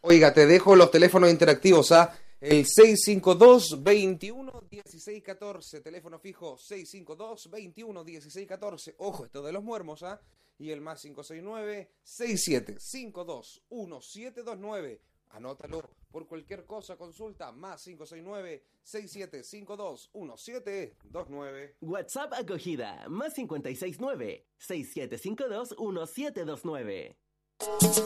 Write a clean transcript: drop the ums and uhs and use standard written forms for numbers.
Oiga, te dejo los teléfonos interactivos, ¿ah? El 652-21-1614, teléfono fijo 652-21-1614. Ojo, esto de los muermos, ¿ah? Y el más 569-6752-1729. Anótalo por cualquier cosa, consulta, más 569-6752-1729. WhatsApp acogida, más 569-6752-1729.